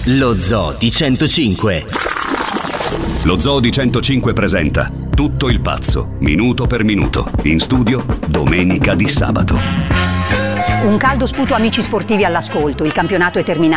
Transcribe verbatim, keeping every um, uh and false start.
Lo Zoo di centocinque. Lo Zoo di centocinque presenta Tutto il pazzo, minuto per minuto. In studio, Domenica Di Sabato. Un caldo sputo amici sportivi all'ascolto. Il campionato è terminato.